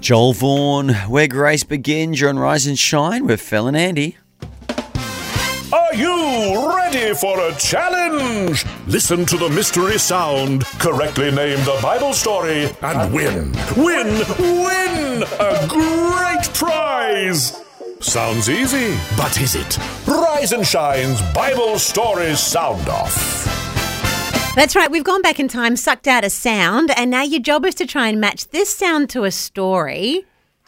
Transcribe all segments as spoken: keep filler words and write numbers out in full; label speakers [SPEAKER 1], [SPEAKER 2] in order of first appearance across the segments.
[SPEAKER 1] Joel Vaughan, where grace begins. You're on Rise and Shine with Phil and Andy.
[SPEAKER 2] Are you ready for a challenge? Listen to the mystery sound, correctly name the Bible story, and win, win, win a great prize. Sounds easy, but is it? Rise and Shine's Bible Story Sound Off.
[SPEAKER 3] That's right. We've gone back in time, sucked out a sound, and now your job is to try and match this sound to a story.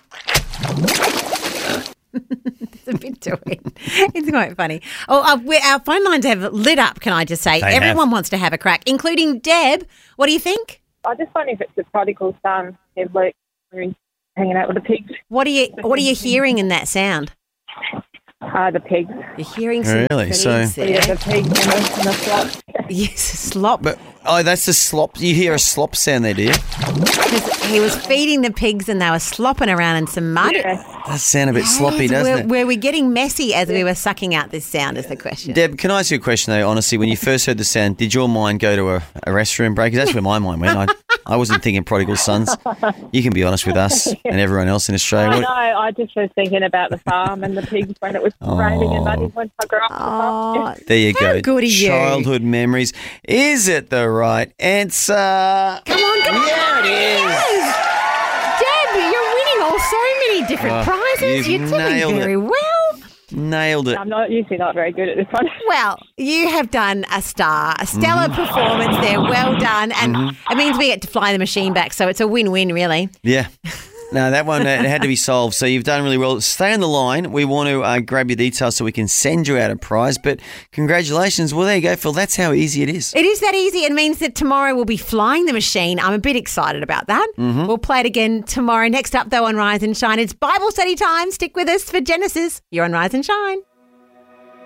[SPEAKER 3] There's a bit to it. It's quite funny. Oh, uh, we, our phone lines have lit up, can I just say?
[SPEAKER 1] They
[SPEAKER 3] Everyone
[SPEAKER 1] have.
[SPEAKER 3] wants to have a crack, including Deb. What do you think?
[SPEAKER 4] I just wonder if it's the prodigal son, Ed Luke, where he's hanging out with the pigs.
[SPEAKER 3] What are you What are you hearing in that sound?
[SPEAKER 4] Uh, the pigs.
[SPEAKER 3] You're hearing some
[SPEAKER 1] Really?
[SPEAKER 3] pigs
[SPEAKER 1] So-
[SPEAKER 3] there.
[SPEAKER 4] Yeah, the pigs and the, and the slop.
[SPEAKER 3] Yes, slop.
[SPEAKER 1] But oh, that's the slop. You hear a slop sound there, do you?
[SPEAKER 3] Because he was feeding the pigs and they were slopping around in some mud.
[SPEAKER 4] Yeah.
[SPEAKER 1] Does sound a bit sloppy,
[SPEAKER 3] Yes,
[SPEAKER 1] doesn't
[SPEAKER 3] were,
[SPEAKER 1] it?
[SPEAKER 3] were we getting messy as we were sucking out this sound is the question.
[SPEAKER 1] Deb, can I ask you a question though? Honestly, when you first heard the sound, did your mind go to a, a restroom break? 'Cause that's where my mind went. I, I wasn't thinking prodigal sons. You can be honest with us and everyone else in Australia.
[SPEAKER 4] I
[SPEAKER 1] What-
[SPEAKER 4] know, I just was thinking about the farm and the pigs when it was raining and muddy when I grew up.
[SPEAKER 3] Oh,
[SPEAKER 1] There you
[SPEAKER 3] how
[SPEAKER 1] go.
[SPEAKER 3] good are you?
[SPEAKER 1] Childhood memories. Is it the right answer?
[SPEAKER 3] Come on, come on.
[SPEAKER 1] Yeah, it is.
[SPEAKER 3] Deb, you're winning all so many different
[SPEAKER 1] Oh,
[SPEAKER 3] prizes.
[SPEAKER 1] you've
[SPEAKER 3] You're doing
[SPEAKER 1] nailed it.
[SPEAKER 3] very well.
[SPEAKER 1] Nailed it.
[SPEAKER 4] I'm not usually not very good at this one.
[SPEAKER 3] Well, you have done a star, a stellar
[SPEAKER 1] Mm-hmm.
[SPEAKER 3] performance there. Well done. And it means we get to fly the machine back, so it's a win-win, really.
[SPEAKER 1] Yeah. No, that one uh, it had to be solved. So you've done really well. Stay on the line. We want to uh, grab your details so we can send you out a prize. But congratulations. Well, there you go, Phil. That's how easy it is.
[SPEAKER 3] It is that easy. It means that tomorrow we'll be flying the machine. I'm a bit excited about that.
[SPEAKER 1] Mm-hmm.
[SPEAKER 3] We'll play it again tomorrow. Next up, though, on Rise and Shine, it's Bible study time. Stick with us for Genesis. You're on Rise and Shine.